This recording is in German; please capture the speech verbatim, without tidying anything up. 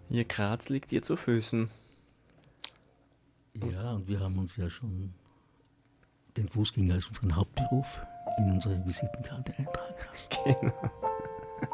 Hier Graz liegt dir zu Füßen. Ja, und wir haben uns ja schon den Fußgänger als unseren Hauptberuf in unsere Visitenkarte eintragen lassen. Genau.